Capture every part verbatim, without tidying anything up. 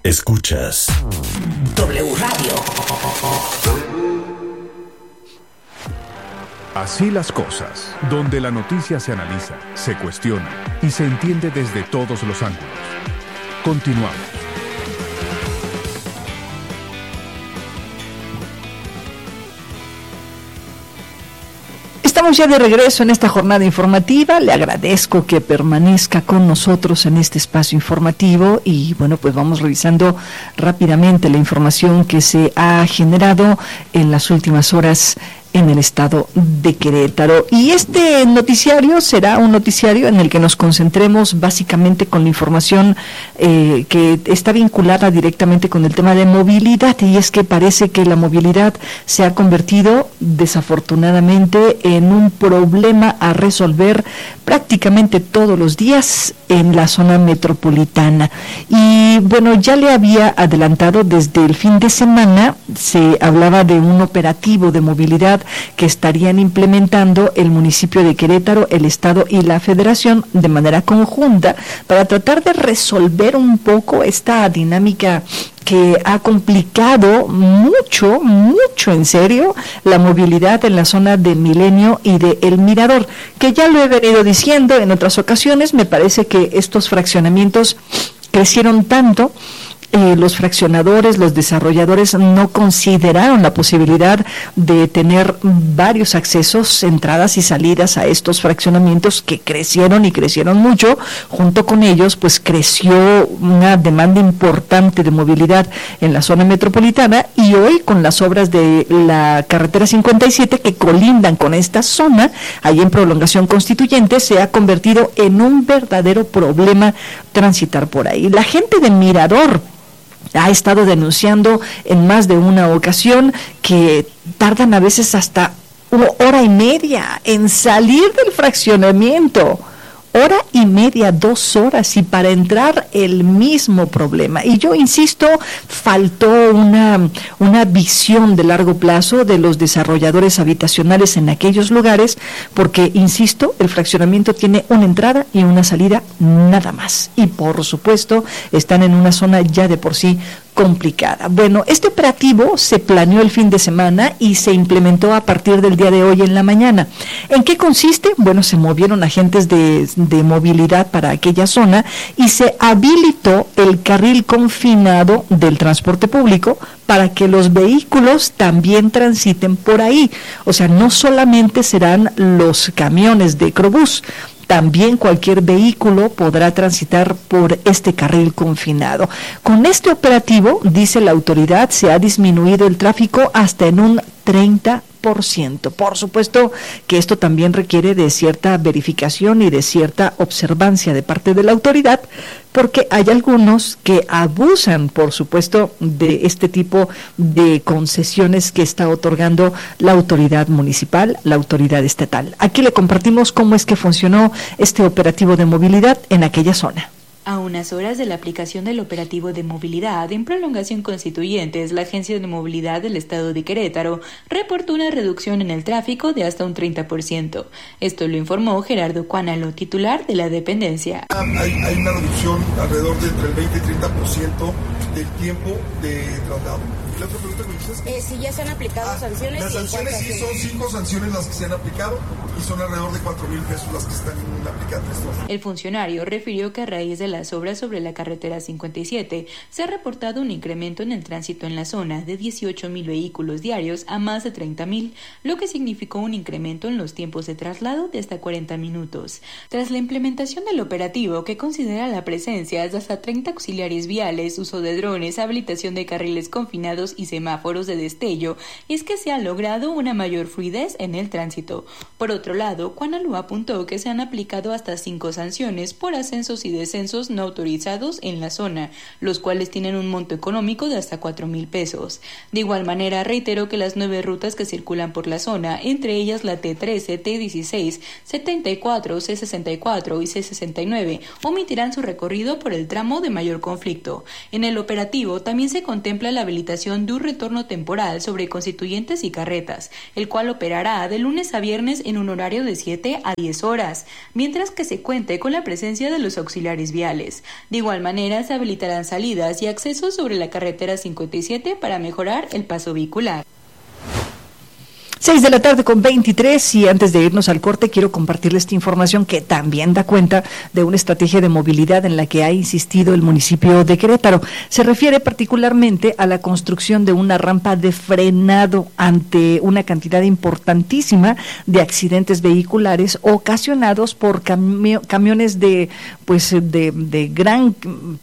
Escuchas W Radio. Así las cosas, donde la noticia se analiza, se cuestiona y se entiende desde todos los ángulos. Continuamos. Estamos ya de regreso en esta jornada informativa. Le agradezco que permanezca con nosotros en este espacio informativo y bueno, pues vamos revisando rápidamente la información que se ha generado en las últimas horas en el estado de Querétaro. Y este noticiario será un noticiario en el que nos concentremos básicamente con la información eh, que está vinculada directamente con el tema de movilidad, y es que parece que la movilidad se ha convertido desafortunadamente en un problema a resolver prácticamente todos los días en la zona metropolitana. Y bueno, ya le había adelantado desde el fin de semana, se hablaba de un operativo de movilidad que estarían implementando el municipio de Querétaro, el Estado y la Federación de manera conjunta para tratar de resolver un poco esta dinámica que ha complicado mucho, mucho en serio la movilidad en la zona de Milenio y de El Mirador, que ya lo he venido diciendo en otras ocasiones. Me parece que estos fraccionamientos crecieron tanto. Eh, los fraccionadores, los desarrolladores no consideraron la posibilidad de tener varios accesos, entradas y salidas a estos fraccionamientos que crecieron y crecieron mucho. Junto con ellos, pues creció una demanda importante de movilidad en la zona metropolitana, y hoy con las obras de la carretera cincuenta y siete que colindan con esta zona, ahí en Prolongación Constituyente, se ha convertido en un verdadero problema transitar por ahí. La gente de Mirador ha estado denunciando en más de una ocasión que tardan a veces hasta una hora y media en salir del fraccionamiento. Hora y media, dos horas, y para entrar el mismo problema. Y yo insisto, faltó una, una visión de largo plazo de los desarrolladores habitacionales en aquellos lugares, porque, insisto, el fraccionamiento tiene una entrada y una salida nada más. Y por supuesto, están en una zona ya de por sí complicada. Bueno, este operativo se planeó el fin de semana y se implementó a partir del día de hoy en la mañana. ¿En qué consiste? Bueno, se movieron agentes de, de movilidad para aquella zona y se habilitó el carril confinado del transporte público para que los vehículos también transiten por ahí. O sea, no solamente serán los camiones de Crobús, también cualquier vehículo podrá transitar por este carril confinado. Con este operativo, dice la autoridad, se ha disminuido el tráfico hasta en un treinta por ciento. Por supuesto que esto también requiere de cierta verificación y de cierta observancia de parte de la autoridad, porque hay algunos que abusan, por supuesto, de este tipo de concesiones que está otorgando la autoridad municipal, la autoridad estatal. Aquí le compartimos cómo es que funcionó este operativo de movilidad en aquella zona. A unas horas de la aplicación del operativo de movilidad en Prolongación Constituyentes, la Agencia de Movilidad del Estado de Querétaro reportó una reducción en el tráfico de hasta un treinta por ciento. Esto lo informó Gerardo Cuánalo, titular de la dependencia. Hay, hay una reducción alrededor de entre el veinte y treinta por ciento del tiempo de traslado. ¿La otra pregunta me dices? Eh, si ya se han aplicado ah, sanciones. Las sanciones sí son cinco sanciones las que se han aplicado y son alrededor de cuatro mil pesos las que están aplicadas. El funcionario refirió que a raíz de las obras sobre la carretera cincuenta y siete se ha reportado un incremento en el tránsito en la zona de dieciocho mil vehículos diarios a más de treinta mil, lo que significó un incremento en los tiempos de traslado de hasta cuarenta minutos. Tras la implementación del operativo, que considera la presencia de hasta treinta auxiliares viales, uso de drones, habilitación de carriles confinados y semáforos de destello, es que se ha logrado una mayor fluidez en el tránsito. Por otro lado, Cuánalo apuntó que se han aplicado hasta cinco sanciones por ascensos y descensos no autorizados en la zona, los cuales tienen un monto económico de hasta cuatro mil pesos. De igual manera, reiteró que las nueve rutas que circulan por la zona, entre ellas la T trece, T dieciséis, setenta y cuatro, C sesenta y cuatro y C sesenta y nueve, omitirán su recorrido por el tramo de mayor conflicto. En el operativo también se contempla la habilitación operación de un retorno temporal sobre Constituyentes y Carretas, el cual operará de lunes a viernes en un horario de siete a diez horas, mientras que se cuente con la presencia de los auxiliares viales. De igual manera, se habilitarán salidas y accesos sobre la carretera cincuenta y siete para mejorar el paso vehicular. Seis de la tarde con veintitrés, y antes de irnos al corte quiero compartirles esta información que también da cuenta de una estrategia de movilidad en la que ha insistido el municipio de Querétaro. Se refiere particularmente a la construcción de una rampa de frenado ante una cantidad importantísima de accidentes vehiculares ocasionados por camio- camiones de pues de, de gran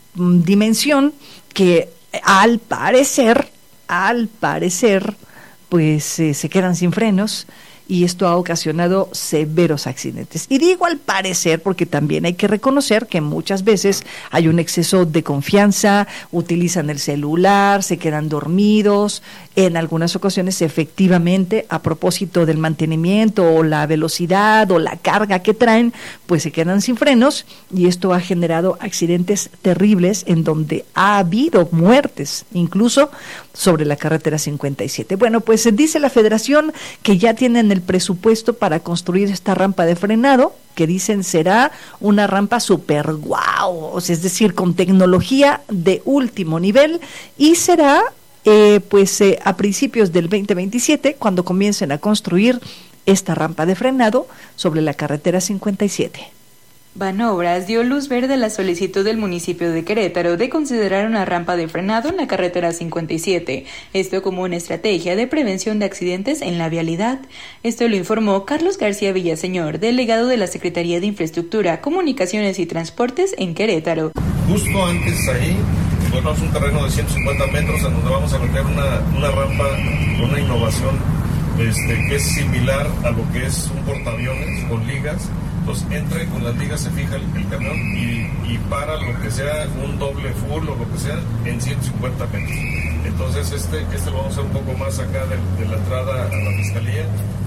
dimensión que al parecer, al parecer pues eh, se quedan sin frenos, y esto ha ocasionado severos accidentes. Y digo al parecer porque también hay que reconocer que muchas veces hay un exceso de confianza, utilizan el celular, se quedan dormidos. En algunas ocasiones, efectivamente, a propósito del mantenimiento o la velocidad o la carga que traen, pues se quedan sin frenos, y esto ha generado accidentes terribles en donde ha habido muertes, incluso sobre la carretera cincuenta y siete. Bueno, pues dice la Federación que ya tienen el presupuesto para construir esta rampa de frenado, que dicen será una rampa super guau, o sea, es decir, con tecnología de último nivel, y será eh, pues eh, a principios del veinte veintisiete cuando comiencen a construir esta rampa de frenado sobre la carretera cincuenta y siete. Banobras dio luz verde a la solicitud del municipio de Querétaro de considerar una rampa de frenado en la carretera cincuenta y siete, esto como una estrategia de prevención de accidentes en la vialidad. Esto lo informó Carlos García Villaseñor, delegado de la Secretaría de Infraestructura, Comunicaciones y Transportes en Querétaro. Justo antes ahí encontramos un terreno de ciento cincuenta metros en donde vamos a meter una, una rampa, una innovación este, que es similar a lo que es un portaaviones con ligas. Entonces entra y con las ligas se fija el, el camión y, y para lo que sea un doble full o lo que sea en ciento cincuenta metros. Entonces este, este lo vamos a hacer un poco más acá de, de la entrada a la fiscalía.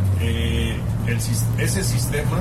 Eh, el, ese sistema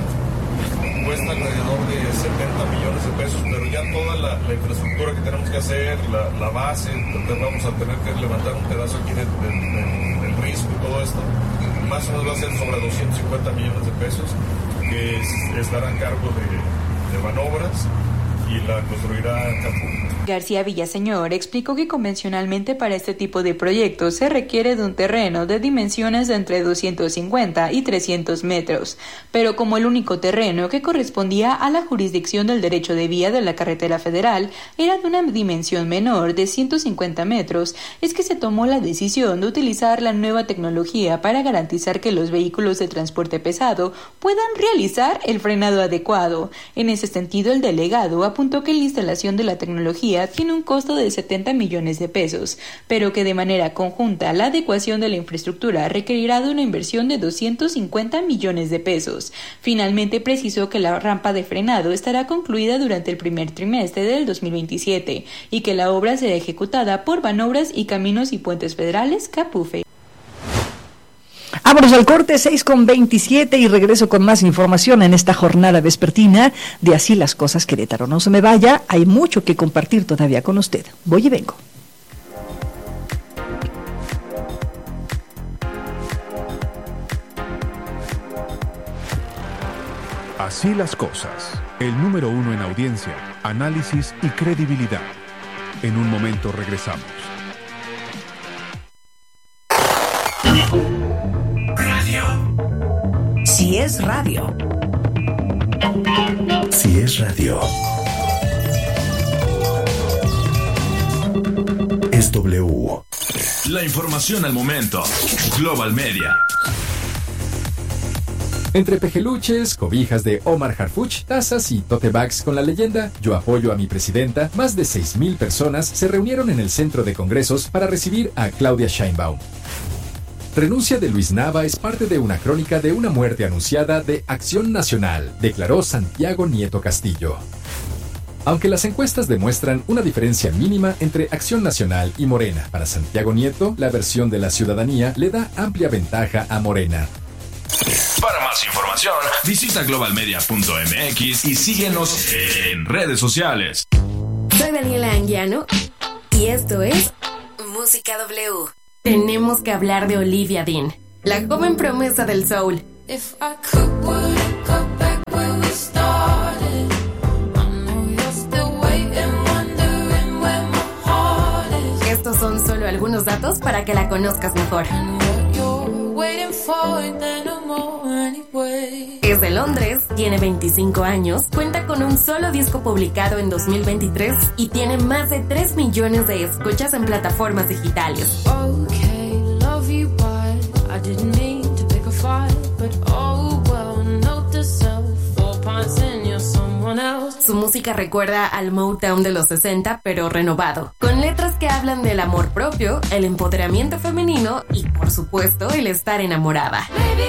cuesta alrededor de setenta millones de pesos, pero ya toda la, la infraestructura que tenemos que hacer, la, la base, donde vamos a tener que levantar un pedazo aquí del de, de, de, de risco y todo esto, más o menos va a ser sobre doscientos cincuenta millones de pesos, que estará a cargo de, de Banobras y la construirá Capú. García Villaseñor explicó que convencionalmente para este tipo de proyectos se requiere de un terreno de dimensiones de entre doscientos cincuenta y trescientos metros, pero como el único terreno que correspondía a la jurisdicción del derecho de vía de la carretera federal era de una dimensión menor de ciento cincuenta metros, es que se tomó la decisión de utilizar la nueva tecnología para garantizar que los vehículos de transporte pesado puedan realizar el frenado adecuado. En ese sentido, el delegado apuntó que la instalación de la tecnología tiene un costo de setenta millones de pesos, pero que de manera conjunta la adecuación de la infraestructura requerirá de una inversión de doscientos cincuenta millones de pesos. Finalmente precisó que la rampa de frenado estará concluida durante el primer trimestre del dos mil veintisiete y que la obra será ejecutada por Banobras y Caminos y Puentes Federales Capufe. Vámonos al corte, seis con veintisiete, y regreso con más información en esta jornada vespertina de Así las Cosas Querétaro. No se me vaya, hay mucho que compartir todavía con usted. Voy y vengo. Así las Cosas, el número uno en audiencia, análisis y credibilidad. En un momento regresamos. Si es radio. Si es radio. Es W. La información al momento. Global Media. Entre pejeluches, cobijas de Omar Harfuch, tazas y tote bags con la leyenda "Yo apoyo a mi presidenta", más de seis mil personas se reunieron en el Centro de Congresos para recibir a Claudia Sheinbaum. Renuncia de Luis Nava es parte de una crónica de una muerte anunciada de Acción Nacional, declaró Santiago Nieto Castillo. Aunque las encuestas demuestran una diferencia mínima entre Acción Nacional y Morena, para Santiago Nieto, la versión de la ciudadanía le da amplia ventaja a Morena. Para más información, visita global media punto m x y síguenos en redes sociales. Soy Daniela Anguiano y esto es Música W. tenemos que hablar de Olivia Dean, la joven promesa del soul. If I could, would it go back where we started? I know you're still waiting, wondering where my heart is. Estos son solo algunos datos para que la conozcas mejor. Es de Londres, tiene veinticinco años, cuenta con un solo disco publicado en dos mil veintitrés y tiene más de tres millones de escuchas en plataformas digitales. Okay, love you, but I didn't mean to pick a fight, but oh well, note to self, four pints in, you're someone else. Su música recuerda al Motown de los sesenta, pero renovado, con letras que hablan del amor propio, el empoderamiento femenino y, por supuesto, el estar enamorada. Baby,